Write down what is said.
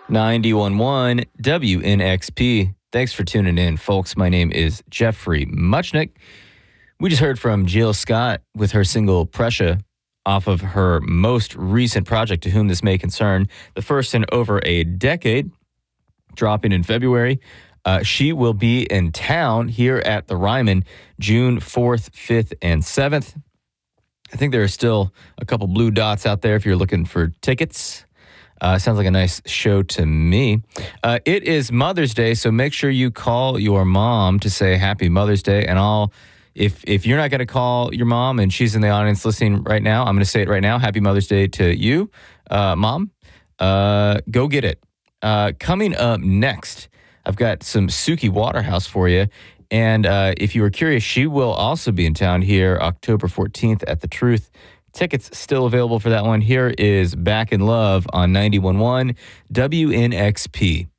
91.1 WNXP. Thanks for tuning in, folks. My name is Jeffrey Muchnick. We just heard from Jill Scott with her single Pressure off of her most recent project, To Whom This May Concern, the first in over a decade, dropping in February. She will be in town here at the Ryman June 4th, 5th, and 7th. I think there are still a couple blue dots out there if you're looking for tickets. Sounds like a nice show to me. It is Mother's Day, so make sure you call your mom to say Happy Mother's Day. And if you're not going to call your mom and she's in the audience listening right now, I'm going to say it right now. Happy Mother's Day to you, Mom. Go get it. Coming up next, I've got some Suki Waterhouse for you. And if you were curious, she will also be in town here October 14th at The Truth. Tickets still available for that one. Here is Back in Love on 91.1 WNXP.